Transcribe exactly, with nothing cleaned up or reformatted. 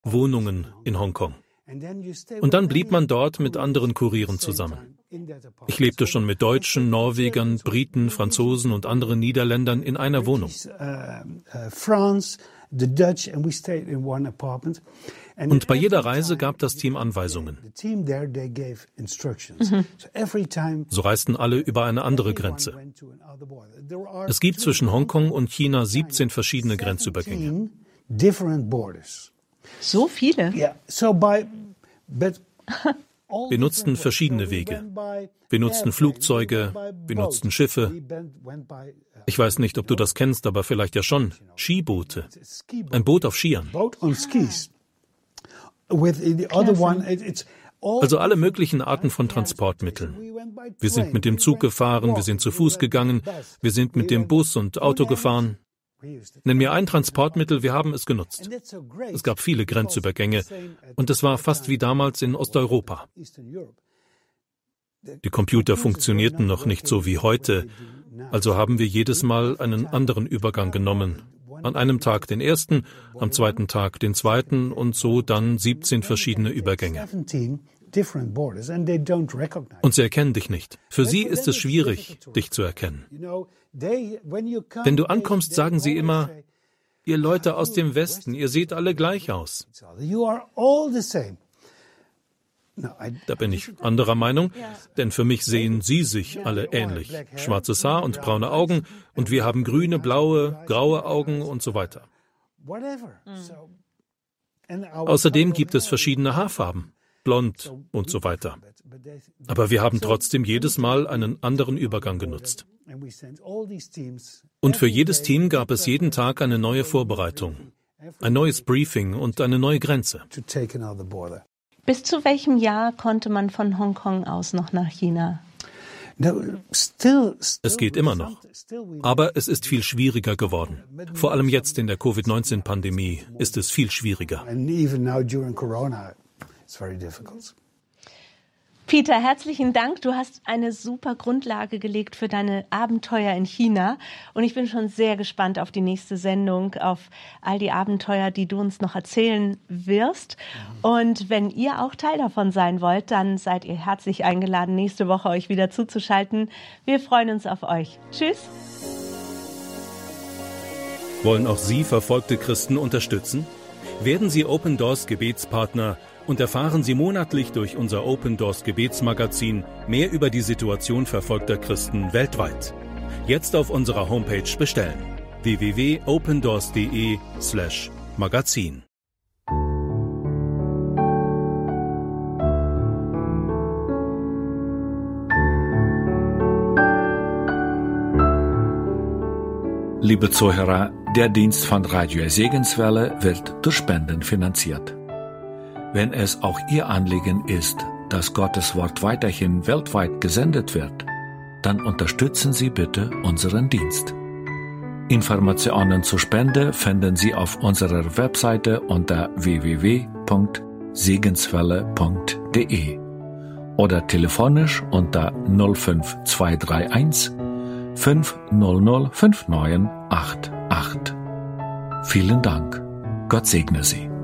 Wohnungen in Hongkong. Und dann blieb man dort mit anderen Kurieren zusammen. Ich lebte schon mit Deutschen, Norwegern, Briten, Franzosen und anderen Niederländern in einer Wohnung. Und bei jeder Reise gab das Team Anweisungen. Mhm. So reisten alle über eine andere Grenze. Es gibt zwischen Hongkong und China siebzehn verschiedene Grenzübergänge. So viele? Wir nutzten verschiedene Wege. Wir nutzten Flugzeuge, wir nutzten Schiffe. Ich weiß nicht, ob du das kennst, aber vielleicht ja schon. Skiboote. Ein Boot auf Skiern. Also alle möglichen Arten von Transportmitteln. Wir sind mit dem Zug gefahren, wir sind zu Fuß gegangen, wir sind mit dem Bus und Auto gefahren. Nenn mir ein Transportmittel, wir haben es genutzt. Es gab viele Grenzübergänge und es war fast wie damals in Osteuropa. Die Computer funktionierten noch nicht so wie heute, also haben wir jedes Mal einen anderen Übergang genommen. An einem Tag den ersten, am zweiten Tag den zweiten und so dann siebzehn verschiedene Übergänge. Und sie erkennen dich nicht. Für sie ist es schwierig, dich zu erkennen. Wenn du ankommst, sagen sie immer, ihr Leute aus dem Westen, ihr seht alle gleich aus. Da bin ich anderer Meinung, denn für mich sehen sie sich alle ähnlich. Schwarzes Haar und braune Augen und wir haben grüne, blaue, graue Augen und so weiter. Außerdem gibt es verschiedene Haarfarben, blond und so weiter. Aber wir haben trotzdem jedes Mal einen anderen Übergang genutzt. Und für jedes Team gab es jeden Tag eine neue Vorbereitung, ein neues Briefing und eine neue Grenze. Bis zu welchem Jahr konnte man von Hongkong aus noch nach China? Es geht immer noch. Aber es ist viel schwieriger geworden. Vor allem jetzt in der Covid neunzehn Pandemie ist es viel schwieriger. Peter, herzlichen Dank. Du hast eine super Grundlage gelegt für deine Abenteuer in China. Und ich bin schon sehr gespannt auf die nächste Sendung, auf all die Abenteuer, die du uns noch erzählen wirst. Und wenn ihr auch Teil davon sein wollt, dann seid ihr herzlich eingeladen, nächste Woche euch wieder zuzuschalten. Wir freuen uns auf euch. Tschüss. Wollen auch Sie verfolgte Christen unterstützen? Werden Sie Open Doors Gebetspartner und erfahren Sie monatlich durch unser Open Doors Gebetsmagazin mehr über die Situation verfolgter Christen weltweit. Jetzt auf unserer Homepage bestellen: w w w punkt opendoors punkt d e slash magazin. Liebe Zuhörer, der Dienst von Radio Segenswelle wird durch Spenden finanziert. Wenn es auch Ihr Anliegen ist, dass Gottes Wort weiterhin weltweit gesendet wird, dann unterstützen Sie bitte unseren Dienst. Informationen zur Spende finden Sie auf unserer Webseite unter w w w punkt segenswelle punkt d e oder telefonisch unter null fünf zwei drei eins fünf null null fünf neun acht acht. Vielen Dank. Gott segne Sie.